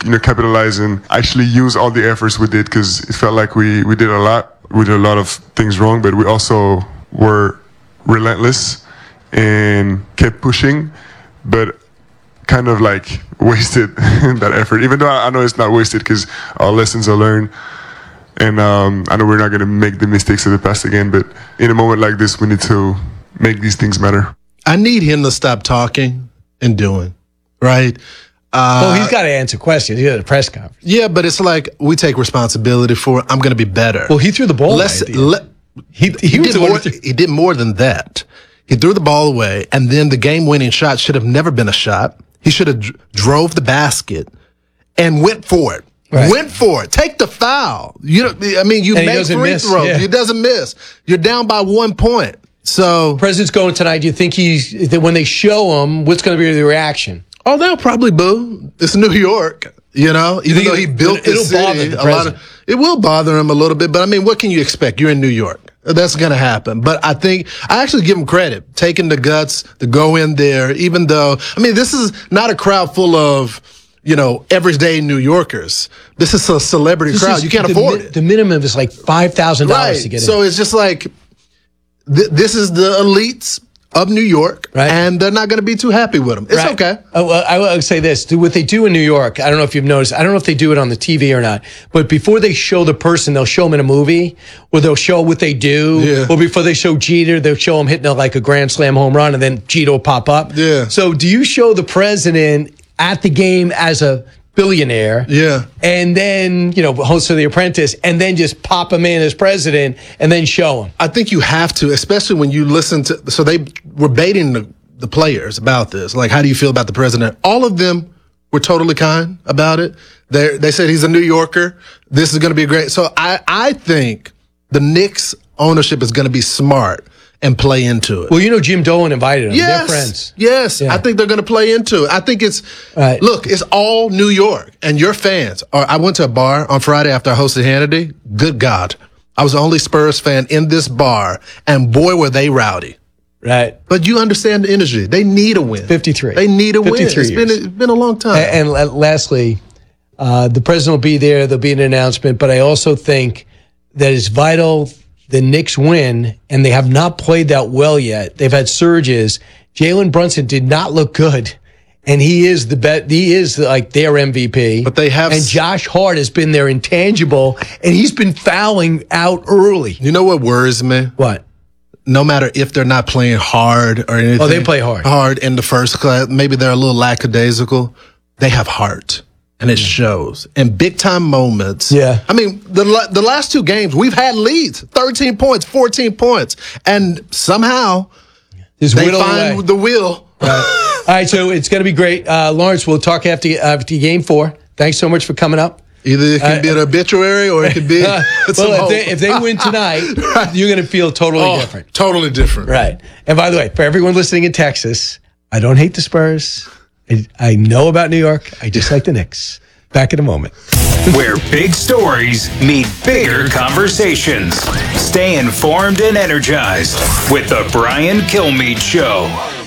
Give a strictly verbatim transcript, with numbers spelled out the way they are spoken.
you know, capitalize and actually use all the efforts we did, because it felt like we, we did a lot. We did a lot of things wrong, but we also were relentless and kept pushing, but kind of like wasted that effort, even though I know it's not wasted because our lessons are learned. And um, I know we're not going to make the mistakes of the past again, but in a moment like this, we need to make these things matter. I need him to stop talking and doing, right? Uh, well, he's got to answer questions. He had a press conference. Yeah, but it's like we take responsibility for it. I'm going to be better. Well, he threw the ball Let's, away. Let, he, he, he, was did more, he did more than that. He threw the ball away, and then the game-winning shot should have never been a shot. He should have dr- drove the basket and went for it. Right. Went for it. Take the foul. You know, I mean, you and make free miss. throws. Yeah. He doesn't miss. You're down by one point. So, President's going tonight. Do you think he's that when they show him, what's going to be the reaction? Oh, they'll probably boo. It's New York, you know. Even though he built this city, a lot of it will bother him a little bit. But I mean, what can you expect? You're in New York. That's going to happen. But I think I actually give him credit, taking the guts to go in there, even though, I mean, this is not a crowd full of, you know, everyday New Yorkers. This is a celebrity this crowd. You can't the, afford it. The minimum is like five thousand dollars right. to get in. So it's just like, th- this is the elites of New York, right. and they're not going to be too happy with them. It's right. okay. Uh, well, I will say this. Do what they do in New York, I don't know if you've noticed, I don't know if they do it on the T V or not, but before they show the person, they'll show them in a movie, or they'll show what they do, yeah. or before they show Jeter, they'll show him hitting a, like a grand slam home run, and then Jeter will pop up. Yeah. So do you show the president at the game as a billionaire, yeah, and then, you know, host of The Apprentice, and then just pop him in as president and then show him? I think you have to, especially when you listen to, so they were baiting the, the players about this. Like, how do you feel about the president? All of them were totally kind about it. They they said he's a New Yorker. This is going to be great. So I, I think the Knicks ownership is going to be smart and play into it. Well, you know, Jim Dolan invited them. Yes, They're friends. Yes, yeah. I think they're going to play into it. I think it's, right. Look, it's all New York, and your fans. Are, I went to a bar on Friday after I hosted Hannity. Good God. I was the only Spurs fan in this bar, and boy, were they rowdy. Right. But you understand the energy. They need a win. fifty-three. They need a win. It's years. been, it's been a long time. And, and lastly, uh, the president will be there. There'll be an announcement. But I also think that it's vital the Knicks win, and they have not played that well yet. They've had surges. Jalen Brunson did not look good, and he is the bet. He is like their M V P. But they have, and Josh Hart has been their intangible, and he's been fouling out early. You know what worries me? What? No matter if they're not playing hard or anything. Oh, they play hard. Hard in the first class. Maybe they're a little lackadaisical. They have heart. And it shows in big time moments. Yeah. I mean, the the last two games, we've had leads, thirteen points, fourteen points. And somehow Just they whittle find away. the wheel. Right. All right, so it's going to be great. Uh, Lawrence, we'll talk after, after game four. Thanks so much for coming up. Either it could uh, be an obituary or it could be uh, some well, hope. if they, if they win tonight, right. you're going to feel totally oh, different. Totally different. Right. And by the way, for everyone listening in Texas, I don't hate the Spurs. I, I know about New York. I just like the Knicks. Back in a moment. Where big stories meet bigger conversations. Stay informed and energized with the Brian Kilmeade Show.